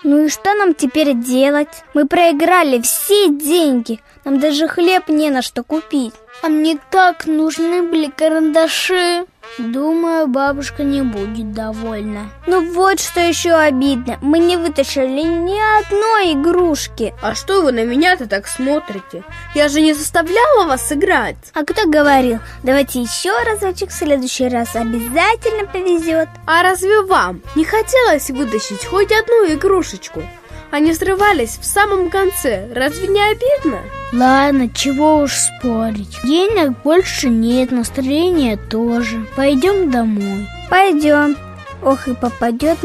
Ну и что нам теперь делать? Мы проиграли все деньги. Нам даже хлеб не на что купить. А мне так нужны были карандаши. Думаю, бабушка не будет довольна. Ну вот что еще обидно. Мы не вытащили ни одной игрушки. А что вы на меня-то так смотрите? Я же не заставляла вас играть. А кто говорил? Давайте еще разочек, в следующий раз обязательно повезет. А разве вам не хотелось вытащить хоть одну игрушечку? Они срывались в самом конце. Разве не обидно? Ладно, чего уж спорить. Денег больше нет, настроения тоже. Пойдем домой. Пойдем. Ох, и попадет